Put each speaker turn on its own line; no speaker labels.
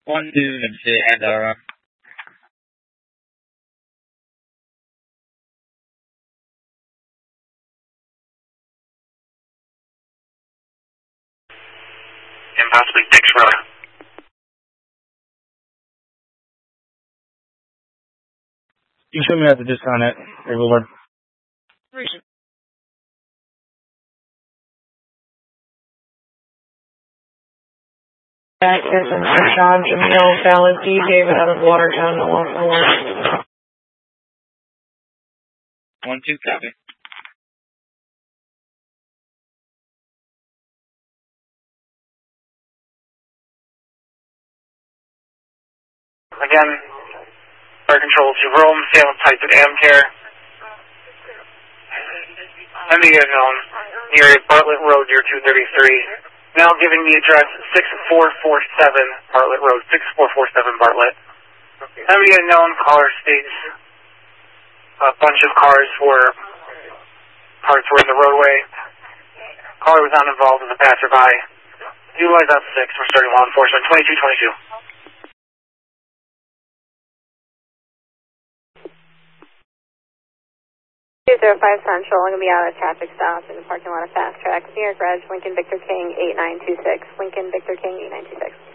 1-2, and
and possibly Dix Road.
You show me how to disconnect. Over.
Recent.
Back is Rashad Jamil, valid D. David out of Watertown, Illinois.
1-2, copy.
Again, fire control to Rome, Salem type at Amcare. MD unknown, near Bartlett Road, near 233. Now giving the address 6447 Bartlett Road, 6447 Bartlett. MD unknown, caller states a bunch of cars were in the roadway. Caller was not involved as a passerby. Utilize out 6, we're starting law enforcement, 2222.
205 Central, I'm going to be out of traffic stop in the parking lot of Fast Track, New York Reg, Lincoln Victor King 8926, Lincoln Victor King 8926.